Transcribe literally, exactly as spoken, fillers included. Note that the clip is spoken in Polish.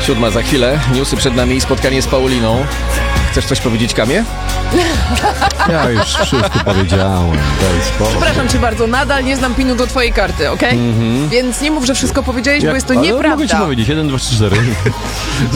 Siódma za chwilę. Newsy przed nami i spotkanie z Pauliną. Chcesz coś powiedzieć, Kamie? Ja już wszystko powiedziałem. Daj spokój. Przepraszam cię bardzo, nadal nie znam pinu do twojej karty, okej? Okay? Mm-hmm. Więc nie mów, że wszystko powiedziałeś, Jak, bo jest to ale nieprawda. Mogę ci powiedzieć, jeden, dwa, trzy, cztery.